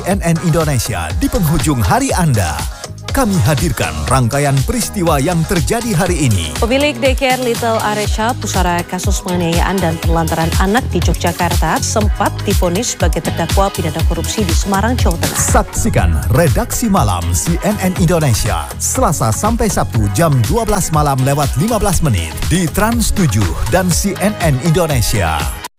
CNN Indonesia di penghujung hari Anda. Kami hadirkan rangkaian peristiwa yang terjadi hari ini. Pemilik daycare Little Aresha, pusara kasus penganiayaan dan penelantaran anak di Yogyakarta, sempat divonis sebagai terdakwa pidana korupsi di Semarang, Jawa Tengah. Saksikan Redaksi Malam CNN Indonesia, Selasa sampai Sabtu jam 12 malam lewat 15 menit di Trans 7 dan CNN Indonesia.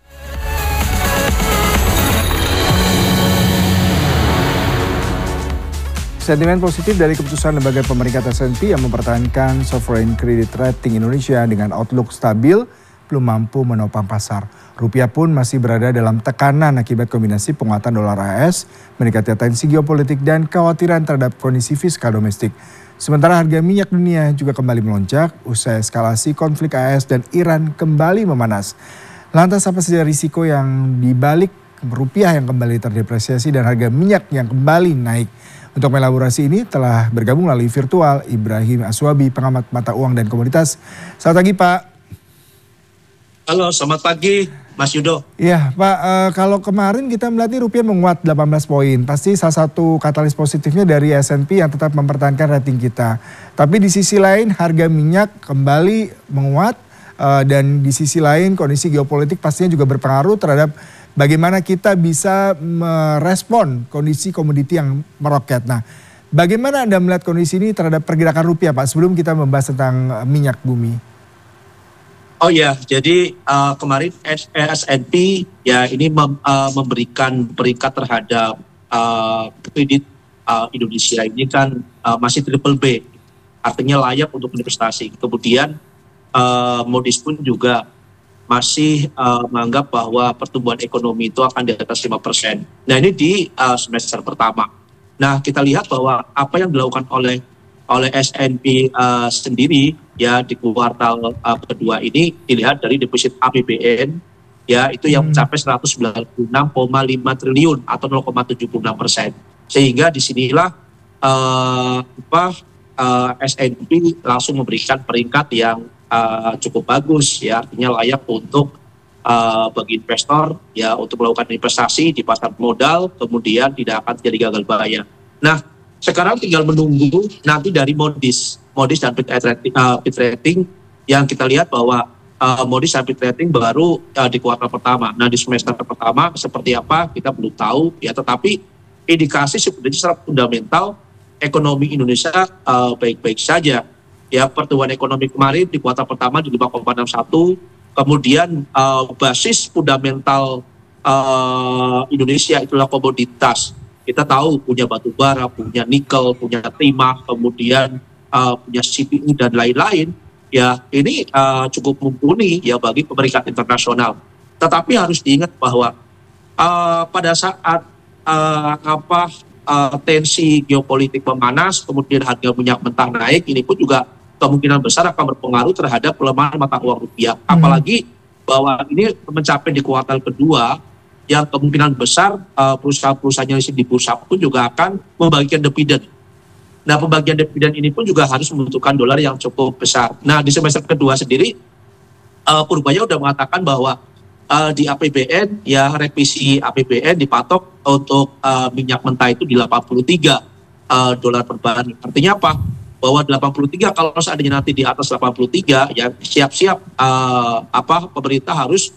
Sentimen positif dari keputusan lembaga pemeringkat S&P yang mempertahankan sovereign credit rating Indonesia dengan outlook stabil belum mampu menopang pasar. Rupiah pun masih berada dalam tekanan akibat kombinasi penguatan dolar AS, meningkatnya tensi geopolitik dan kekhawatiran terhadap kondisi fiskal domestik. Sementara harga minyak dunia juga kembali melonjak usai eskalasi konflik AS dan Iran kembali memanas. Lantas apa saja risiko yang dibalik rupiah yang kembali terdepresiasi dan harga minyak yang kembali naik? Untuk melaborasi ini telah bergabung melalui virtual Ibrahim Aswabi, pengamat mata uang dan komoditas. Selamat pagi Pak. Halo, selamat pagi Mas Yudo. Iya Pak, kalau kemarin kita melihat nih rupiah menguat 18 poin. Pasti salah satu katalis positifnya dari S&P yang tetap mempertahankan rating kita. Tapi di sisi lain harga minyak kembali menguat dan di sisi lain kondisi geopolitik pastinya juga berpengaruh terhadap bagaimana kita bisa merespon kondisi komoditi yang meroket. Nah, bagaimana Anda melihat kondisi ini terhadap pergerakan rupiah Pak sebelum kita membahas tentang minyak bumi? Oh ya, jadi kemarin S&P ya ini memberikan peringkat terhadap kredit Indonesia ini kan masih triple B, artinya layak untuk investasi. Kemudian Moody's pun juga masih menganggap bahwa pertumbuhan ekonomi itu akan di atas 5%. Nah ini di semester pertama. Nah kita lihat bahwa apa yang dilakukan oleh S&P sendiri ya di kuartal kedua ini dilihat dari defisit APBN ya itu yang mencapai 196,5 triliun atau 0,76%. Sehingga disinilah S&P langsung memberikan peringkat yang cukup bagus ya, artinya layak untuk bagi investor ya untuk melakukan investasi di pasar modal, kemudian tidak akan terjadi gagal bayar. Nah sekarang tinggal menunggu nanti dari Moody's dan Fitch Rating yang kita lihat bahwa Moody's dan Fitch Rating baru di kuartal pertama. Nah di semester pertama seperti apa kita belum tahu ya, tetapi indikasi sebenarnya secara fundamental ekonomi Indonesia baik-baik saja. Ya, pertumbuhan ekonomi kemarin di kuartal pertama di 5,61, kemudian basis fundamental Indonesia itulah komoditas. Kita tahu punya batu bara, punya nikel, punya timah, kemudian punya CPI dan lain-lain. Ya, ini cukup mumpuni ya bagi pemeringkat internasional. Tetapi harus diingat bahwa pada saat tensi geopolitik memanas, kemudian harga minyak mentah naik, ini pun juga kemungkinan besar akan berpengaruh terhadap pelemahan mata uang rupiah. Apalagi bahwa ini mencapai di kuartal kedua, yang kemungkinan besar perusahaan-perusahaan yang di bursa pun juga akan membagikan dividen. Nah, pembagian dividen ini pun juga harus membutuhkan dolar yang cukup besar. Nah, di semester kedua sendiri, Purbaya sudah mengatakan bahwa di APBN, ya revisi APBN dipatok untuk minyak mentah itu di 83 dolar per barel. Artinya apa? Bahwa 83 kalau seandainya nanti di atas 83 ya siap-siap pemerintah harus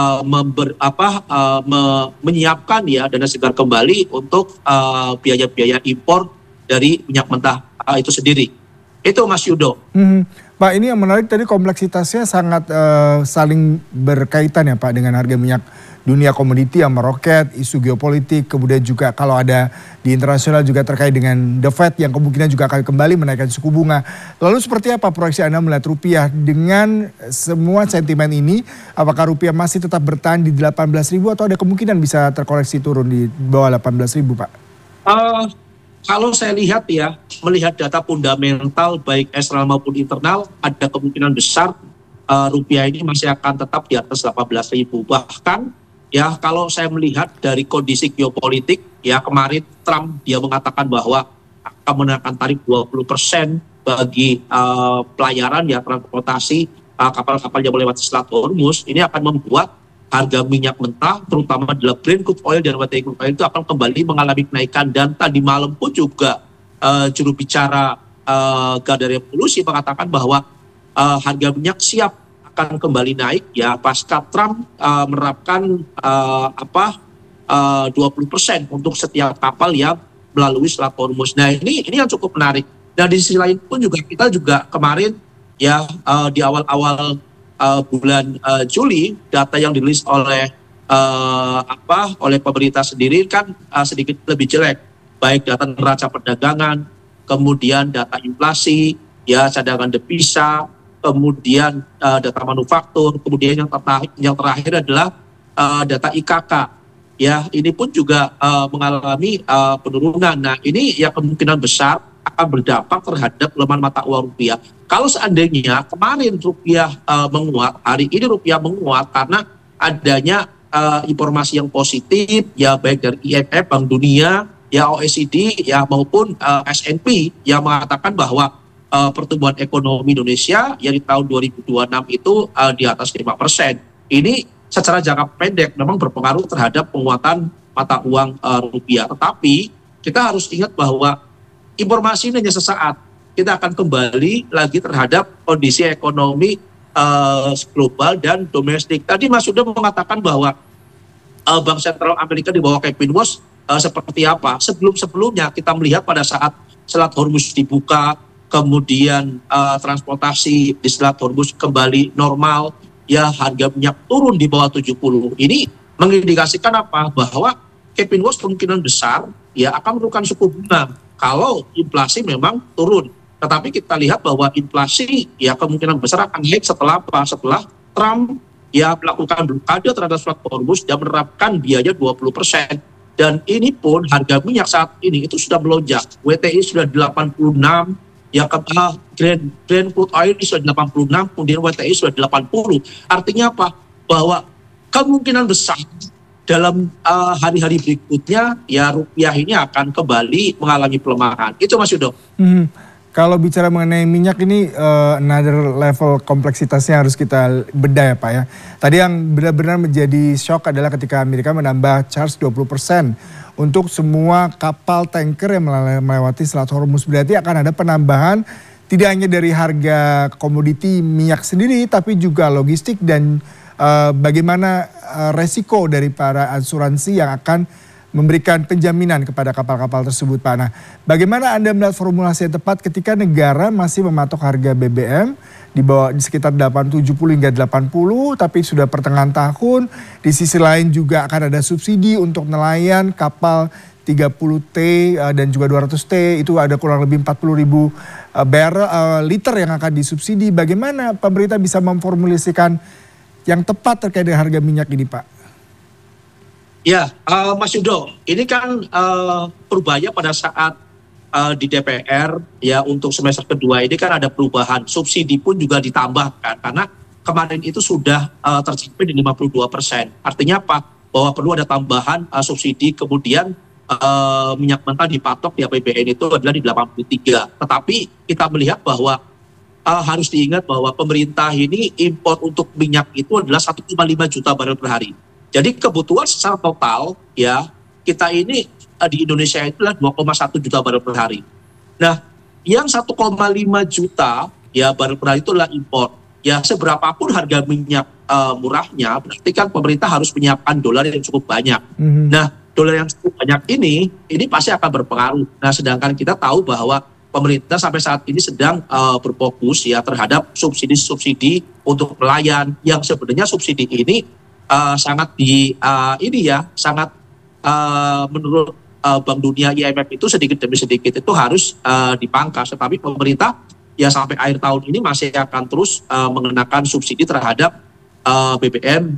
menyiapkan ya dana segar kembali untuk biaya-biaya impor dari minyak mentah itu sendiri. Itu Mas Yudo. Pak, ini yang menarik tadi kompleksitasnya sangat saling berkaitan ya Pak dengan harga minyak dunia komoditi yang meroket, isu geopolitik, kemudian juga kalau ada di internasional juga terkait dengan The Fed yang kemungkinan juga akan kembali menaikkan suku bunga. Lalu seperti apa proyeksi Anda melihat rupiah dengan semua sentimen ini? Apakah rupiah masih tetap bertahan di 18.000 atau ada kemungkinan bisa terkoreksi turun di bawah 18.000 Pak? Kalau saya lihat ya, melihat data fundamental baik eksternal maupun internal, ada kemungkinan besar rupiah ini masih akan tetap di atas 18.000. Bahkan ya kalau saya melihat dari kondisi geopolitik, ya kemarin Trump dia mengatakan bahwa akan menaikkan tarif 20% bagi pelayaran ya transportasi kapal-kapal yang melewati Selat Hormuz. Ini akan membuat harga minyak mentah, terutama adalah Brent crude oil dan WTI crude oil itu akan kembali mengalami kenaikan. Dan tadi malam pun juga juru bicara Gadar Revolusi mengatakan bahwa harga minyak siap akan kembali naik ya pasca Trump menerapkan 20% untuk setiap kapal yang melalui Selat Hormuz. Nah ini yang cukup menarik. Dan di sisi lain pun juga kita juga kemarin ya di awal-awal bulan Juli data yang dirilis oleh oleh pemerintah sendiri kan sedikit lebih jelek, baik data neraca perdagangan, kemudian data inflasi, ya cadangan devisa, kemudian data manufaktur, kemudian yang terakhir adalah data IKK. Ya, ini pun juga mengalami penurunan. Nah, ini ya kemungkinan besar akan berdampak terhadap pelemahan mata uang rupiah. Kalau seandainya kemarin rupiah menguat, hari ini rupiah menguat karena adanya informasi yang positif, ya baik dari IMF, Bank Dunia, ya OECD, ya maupun S&P yang mengatakan bahwa pertumbuhan ekonomi Indonesia yang di tahun 2026 itu di atas 5%. Ini secara jangka pendek memang berpengaruh terhadap penguatan mata uang rupiah. Tetapi kita harus ingat bahwa informasi ini hanya sesaat. Kita akan kembali lagi terhadap kondisi ekonomi global dan domestik. Tadi Mas Yuda mengatakan bahwa Bank Sentral Amerika di bawah Kevin Walsh seperti apa. Sebelum-sebelumnya kita melihat pada saat Selat Hormuz dibuka, kemudian transportasi di Selat Hormuz kembali normal, ya harga minyak turun di bawah 70. Ini mengindikasikan apa? Bahwa Kevin Walsh kemungkinan besar ya akan menurunkan suku bunga kalau inflasi memang turun. Tetapi kita lihat bahwa inflasi ya kemungkinan besar akan naik setelah apa? Setelah Trump ya melakukan blokade terhadap Selat Hormuz dan menerapkan biaya 20%. Dan ini pun harga minyak saat ini itu sudah melonjak. WTI sudah 86, ya Brent crude oil ini sudah 86, kemudian WTI sudah 80. Artinya apa? Bahwa kemungkinan besar dalam hari-hari berikutnya ya rupiah ini akan kembali mengalami pelemahan. Itu Mas Yudo. Kalau bicara mengenai minyak ini another level kompleksitasnya harus kita bedah ya Pak ya. Tadi yang benar-benar menjadi shock adalah ketika Amerika menambah charge 20% untuk semua kapal tanker yang melewati Selat Hormuz. Berarti akan ada penambahan tidak hanya dari harga komoditi minyak sendiri tapi juga logistik dan bagaimana resiko dari para asuransi yang akan memberikan penjaminan kepada kapal-kapal tersebut Pak. Nah, bagaimana Anda melihat formulasi yang tepat ketika negara masih mematok harga BBM di bawah di sekitar 70 hingga 80 tapi sudah pertengahan tahun, di sisi lain juga akan ada subsidi untuk nelayan kapal 30T dan juga 200T itu ada kurang lebih 40.000 liter yang akan disubsidi. Bagaimana pemerintah bisa memformulasikan yang tepat terkait dengan harga minyak ini Pak? Ya, Mas Yudo, ini kan perubahannya pada saat di DPR ya untuk semester kedua ini kan ada perubahan subsidi pun juga ditambahkan karena kemarin itu sudah tercapai di 52%. Artinya apa? Bahwa perlu ada tambahan subsidi, kemudian minyak mentah dipatok di APBN itu adalah di 83. Tetapi kita melihat bahwa harus diingat bahwa pemerintah ini impor untuk minyak itu adalah 1,5 juta barel per hari. Jadi kebutuhan secara total ya kita ini di Indonesia itu adalah 2,1 juta barel per hari. Nah, yang 1,5 juta ya barel per hari itu adalah impor. Ya seberapapun harga minyak murahnya, berarti kan pemerintah harus menyiapkan dolar yang cukup banyak. Nah, dolar yang cukup banyak ini pasti akan berpengaruh. Nah, sedangkan kita tahu bahwa pemerintah sampai saat ini sedang berfokus ya terhadap subsidi-subsidi untuk nelayan yang sebenarnya subsidi ini sangat sangat menurut Bank Dunia IMF itu sedikit demi sedikit itu harus dipangkas. Tetapi pemerintah ya sampai akhir tahun ini masih akan terus mengenakan subsidi terhadap BBM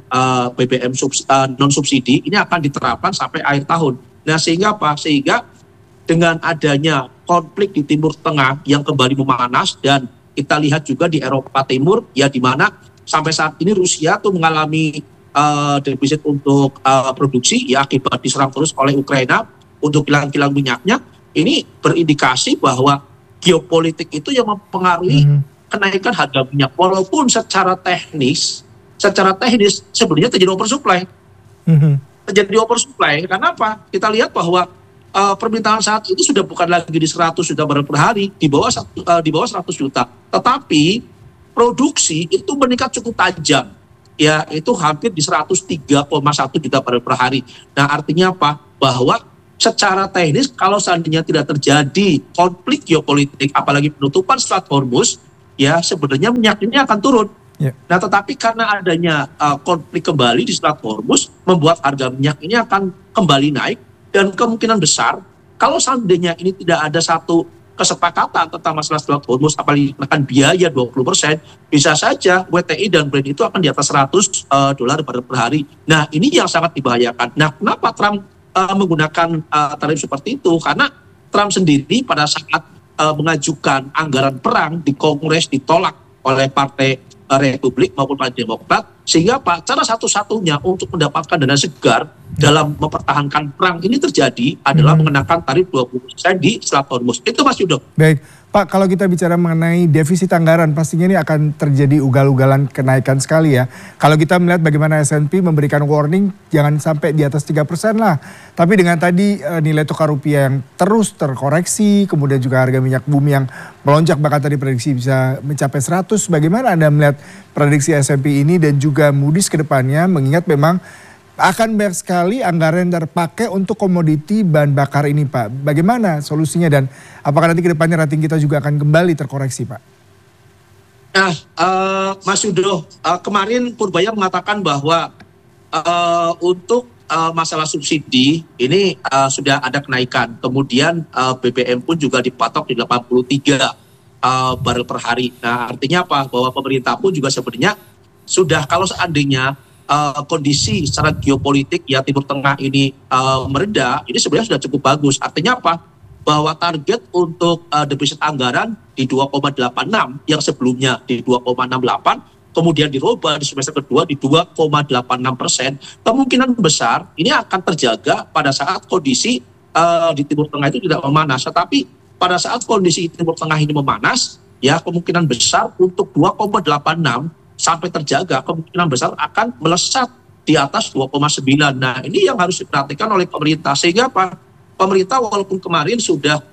non subsidi ini akan diterapkan sampai akhir tahun. Nah sehingga apa? Sehingga dengan adanya konflik di Timur Tengah yang kembali memanas dan kita lihat juga di Eropa Timur ya di mana sampai saat ini Rusia tuh mengalami defisit untuk produksi ya akibat diserang terus oleh Ukraina untuk kilang-kilang minyaknya. Ini berindikasi bahwa geopolitik itu yang mempengaruhi kenaikan harga minyak walaupun secara teknis secara teknis sebenarnya terjadi oversupply. Terjadi oversupply karena apa? Kita lihat bahwa permintaan saat ini sudah bukan lagi di 100 juta barel per hari, di bawah 100 juta. Tetapi produksi itu meningkat cukup tajam. Ya, itu hampir di 103,1 juta barel per hari. Nah, artinya apa? Bahwa secara teknis kalau seandainya tidak terjadi konflik geopolitik, apalagi penutupan Selat Hormuz, ya sebenarnya minyak ini akan turun. Nah, tetapi karena adanya konflik kembali di Selat Hormuz membuat harga minyak ini akan kembali naik, dan kemungkinan besar kalau seandainya ini tidak ada satu kesepakatan tentang masalah Selat Hormuz, apalagi menekan biaya 20%, bisa saja WTI dan Brent itu akan di atas $100 per hari. Nah, ini yang sangat dibahayakan. Nah, kenapa Trump menggunakan tarif seperti itu? Karena Trump sendiri pada saat mengajukan anggaran perang di Kongres ditolak oleh Partai Republik maupun Partai Demokrat, sehingga cara satu-satunya untuk mendapatkan dana segar dalam mempertahankan perang ini terjadi adalah mengenakan tarif 20% di Selat Hormuz. Itu Mas Yudo. Baik, Pak, kalau kita bicara mengenai defisit anggaran, pastinya ini akan terjadi ugal-ugalan kenaikan sekali ya. Kalau kita melihat bagaimana S&P memberikan warning jangan sampai di atas 3% lah. Tapi dengan tadi nilai tukar rupiah yang terus terkoreksi, kemudian juga harga minyak bumi yang melonjak, bahkan tadi prediksi bisa mencapai 100. Bagaimana Anda melihat prediksi S&P ini dan juga Moody's ke depannya, mengingat memang akan banyak sekali anggaran yang terpakai untuk komoditi bahan bakar ini, Pak. Bagaimana solusinya dan apakah nanti ke depannya rating kita juga akan kembali terkoreksi, Pak? Nah, Mas Yudo, kemarin Purbaya mengatakan bahwa untuk masalah subsidi ini sudah ada kenaikan. Kemudian BBM pun juga dipatok di 83 barel per hari. Nah, artinya apa? Bahwa pemerintah pun juga sebenarnya sudah, kalau seandainya kondisi secara geopolitik ya Timur Tengah ini mereda, ini sebenarnya sudah cukup bagus. Artinya apa? Bahwa target untuk defisit anggaran di 2,86 yang sebelumnya di 2,68, kemudian dirubah di semester kedua di 2,86%, kemungkinan besar ini akan terjaga pada saat kondisi di Timur Tengah itu tidak memanas. Tetapi pada saat kondisi Timur Tengah ini memanas, ya kemungkinan besar untuk 2,86 sampai terjaga, kemungkinan besar akan melesat di atas 2,9. Nah, ini yang harus diperhatikan oleh pemerintah. Sehingga apa? Pemerintah walaupun kemarin sudah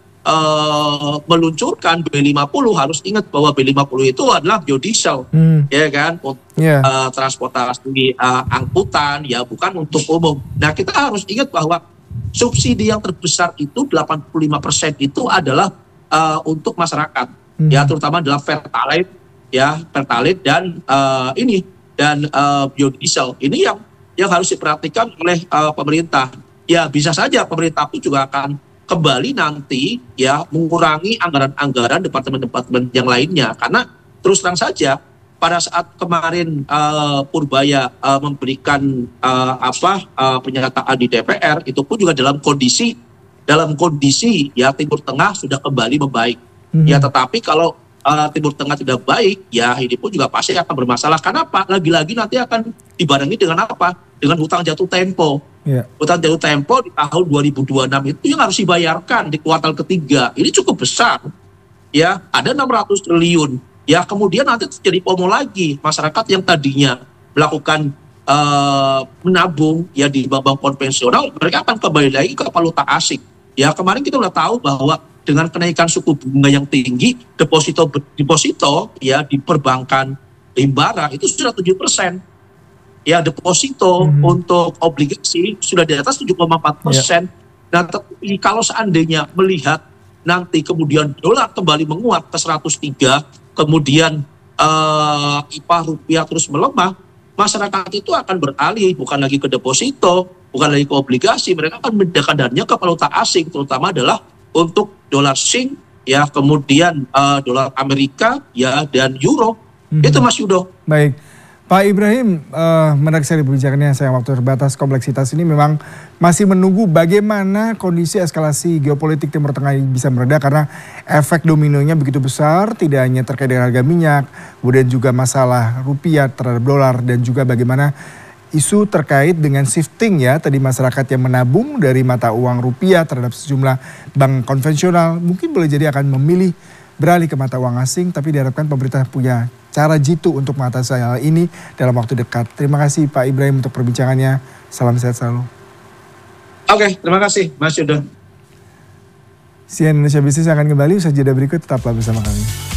meluncurkan B50, harus ingat bahwa B50 itu adalah biodiesel, ya kan? Transportasi angkutan, ya bukan untuk umum. Nah, kita harus ingat bahwa subsidi yang terbesar itu 85% itu adalah untuk masyarakat, ya terutama adalah Pertalite, ya Pertalite dan biodiesel. Ini yang harus diperhatikan oleh pemerintah. Ya bisa saja pemerintah pun juga akan kembali nanti ya mengurangi anggaran-anggaran departemen-departemen yang lainnya, karena terus terang saja pada saat kemarin Purbaya memberikan pernyataan di DPR, itu pun juga dalam kondisi ya Timur Tengah sudah kembali membaik. Ya tetapi kalau Timur Tengah tidak baik, ya ini pun juga pasti akan bermasalah. Kenapa? Lagi-lagi nanti akan dibarengi dengan apa? Dengan hutang jatuh tempo. Hutang jatuh tempo di tahun 2026 itu yang harus dibayarkan di kuartal ketiga. Ini cukup besar. Ya, ada 600 triliun. Ya, kemudian nanti terjadi FOMO lagi. Masyarakat yang tadinya melakukan menabung ya di bank-bank konvensional, mereka akan kembali lagi ke valuta asing. Ya, kemarin kita sudah tahu bahwa dengan kenaikan suku bunga yang tinggi, deposito ya di perbankan Himbara itu sudah 7%. Ya deposito untuk obligasi sudah di atas 7,4%. Nah, tapi kalau seandainya melihat nanti kemudian dolar kembali menguat ke 103, kemudian rupiah terus melemah, masyarakat itu akan beralih bukan lagi ke deposito, bukan lagi ke obligasi, mereka akan memindahkan dananya ke valuta asing, terutama adalah untuk dolar Sing, ya kemudian dolar Amerika, ya dan euro. Itu Mas Yudo. Baik, Pak Ibrahim, menarik sekali perbincangannya. Sayang waktu terbatas, kompleksitas ini memang masih menunggu bagaimana kondisi eskalasi geopolitik Timur Tengah ini bisa mereda, karena efek dominonya begitu besar, tidak hanya terkait dengan harga minyak, kemudian juga masalah rupiah terhadap dolar, dan juga bagaimana isu terkait dengan shifting ya, tadi masyarakat yang menabung dari mata uang rupiah terhadap sejumlah bank konvensional mungkin boleh jadi akan memilih beralih ke mata uang asing, tapi diharapkan pemerintah punya cara jitu untuk mengatasi hal ini dalam waktu dekat. Terima kasih Pak Ibrahim untuk perbincangannya. Salam sehat selalu. Oke, terima kasih Mas Yuda. CNN Indonesia Business akan kembali usaha jeda berikut, tetaplah bersama kami.